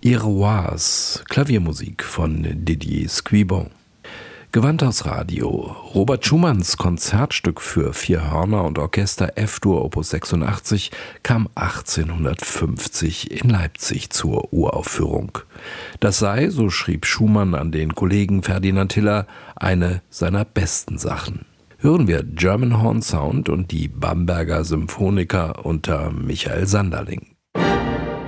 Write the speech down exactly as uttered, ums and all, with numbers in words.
Iroise, Klaviermusik von Didier Squibon. Gewandhaus Radio. Robert Schumanns Konzertstück für vier Hörner und Orchester F-Dur Opus sechsundachtzig kam achtzehnhundertfünfzig in Leipzig zur Uraufführung. Das sei, so schrieb Schumann an den Kollegen Ferdinand Hiller, eine seiner besten Sachen. Hören wir German Horn Sound und die Bamberger Symphoniker unter Michael Sanderling.